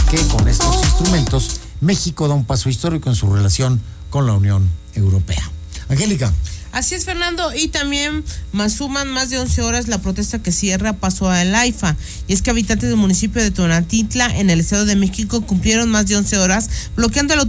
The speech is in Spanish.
que con estos instrumentos México da un paso histórico en su relación con la Unión Europea. Angélica. Así es, Fernando, y también suman más de 11 horas la protesta que cierra Paso al AIFA. Y es que habitantes del municipio de Tonatitla, en el Estado de México, cumplieron más de 11 horas bloqueando la